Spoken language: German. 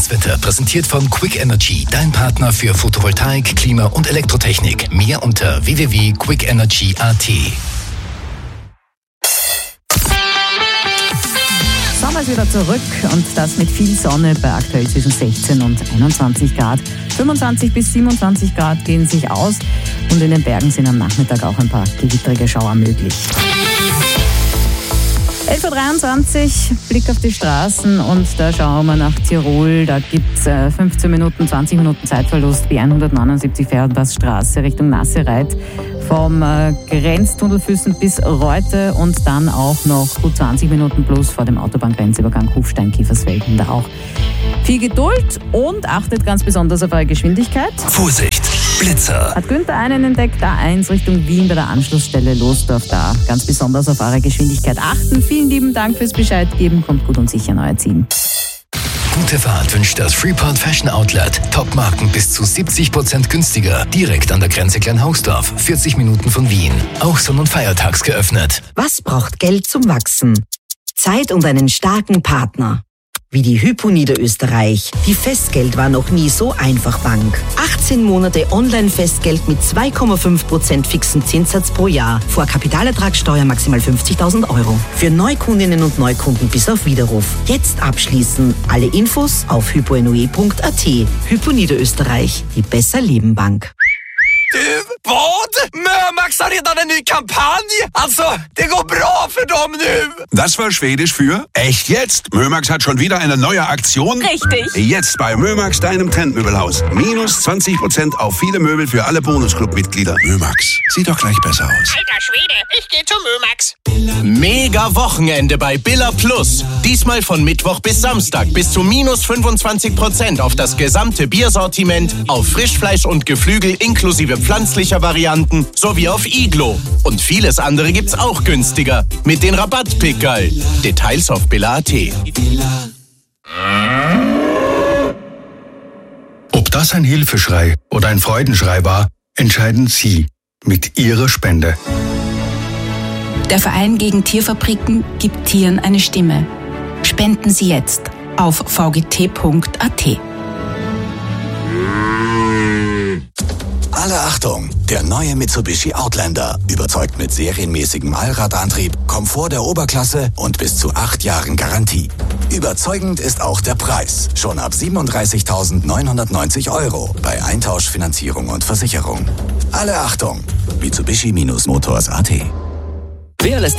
Das Wetter präsentiert von Quick Energy, dein Partner für Photovoltaik, Klima und Elektrotechnik. Mehr unter www.quickenergy.at. Sommer ist wieder zurück und das mit viel Sonne bei aktuell zwischen 16 und 21 Grad. 25 bis 27 Grad gehen sich aus und in den Bergen sind am Nachmittag auch ein paar gewittrige Schauer möglich. 11.23 Uhr, Blick auf die Straßen und da schauen wir nach Tirol. Da gibt es 15 Minuten, 20 Minuten Zeitverlust, B179 Fernpassstraße Richtung Nassereit. Vom Grenztunnelfüßen bis Reute und dann auch noch gut 20 Minuten plus vor dem Autobahngrenzübergang Kufstein-Kiefersfelden. Da auch viel Geduld und achtet ganz besonders auf eure Geschwindigkeit. Vorsicht, Blitzer! Hat Günther einen entdeckt, A1 Richtung Wien bei der Anschlussstelle Losdorf. Da ganz besonders auf eure Geschwindigkeit achten. Vielen lieben Dank fürs Bescheid geben. Kommt gut und sicher an euer Ziel. Gute Fahrt wünscht das Freeport Fashion Outlet. Top-Marken bis zu 70% günstiger. Direkt an der Grenze Kleinhausdorf. 40 Minuten von Wien. Auch sonn- und feiertags geöffnet. Was braucht Geld zum Wachsen? Zeit und einen starken Partner. Wie die Hypo Niederösterreich. Die Festgeld war noch nie so einfach Bank. 18 Monate Online-Festgeld mit 2,5% fixen Zinssatz pro Jahr. Vor Kapitalertragssteuer maximal 50.000 €. Für Neukundinnen und Neukunden bis auf Widerruf. Jetzt abschließen. Alle Infos auf hyponoe.at. Hypo Niederösterreich. Die Besser-Leben-Bank. Vad? Mömax har redan en ny kampanj! Alltså, det går bra för dem nu! Das war Schwedisch für echt jetzt. Mömax hat schon wieder eine neue Aktion. Richtig. Jetzt bei Mömax, deinem Trendmöbelhaus. Minus 20% auf viele Möbel für alle Bonusclub-Mitglieder. Mömax, sieht doch gleich besser aus. Alter Schwede, ich geh zu Mömax. Mega Wochenende bei Billa Plus. Diesmal von Mittwoch bis Samstag bis zu minus 25% auf das gesamte Biersortiment, auf Frischfleisch und Geflügel inklusive pflanzlicher Varianten sowie auf Iglo. Und vieles andere gibt's auch günstiger mit den Rabattpickerl. Details auf billa.at. Ob das ein Hilfeschrei oder ein Freudenschrei war, entscheiden Sie mit Ihrer Spende. Der Verein gegen Tierfabriken gibt Tieren eine Stimme. Spenden Sie jetzt auf vgt.at. Alle Achtung! Der neue Mitsubishi Outlander überzeugt mit serienmäßigem Allradantrieb, Komfort der Oberklasse und bis zu 8 Jahren Garantie. Überzeugend ist auch der Preis. Schon ab 37.990 € bei Eintausch, Finanzierung und Versicherung. Alle Achtung! Mitsubishi-Motors.at. Wer lässt